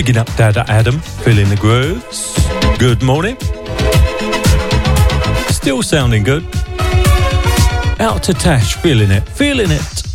Picking up Dada Adam, feeling the grooves. Good morning. Still sounding good. Out to Tash, feeling it, feeling it.